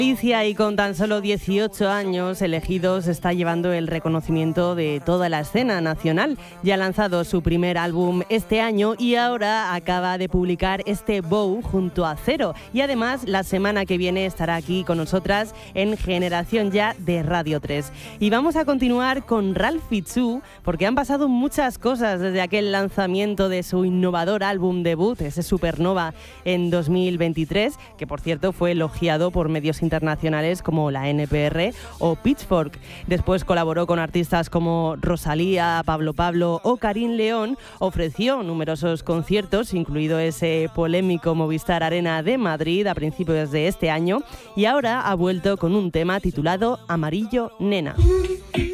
Alicia, y con tan solo 18 años, Elegidos está llevando el reconocimiento de toda la escena nacional. Ya ha lanzado su primer álbum este año y ahora acaba de publicar este Bow junto a Cero. Y además, la semana que viene estará aquí con nosotras en Generación Ya de Radio 3. Y vamos a continuar con Ralph Fitzhugh, porque han pasado muchas cosas desde aquel lanzamiento de su innovador álbum debut, ese Supernova, en 2023, que por cierto fue elogiado por medios internacionales como la NPR o Pitchfork. Después colaboró con artistas como Rosalía, Pablo Pablo o Karim León. Ofreció numerosos conciertos, incluido ese polémico Movistar Arena de Madrid a principios de este año, y ahora ha vuelto con un tema titulado Amarillo Nena.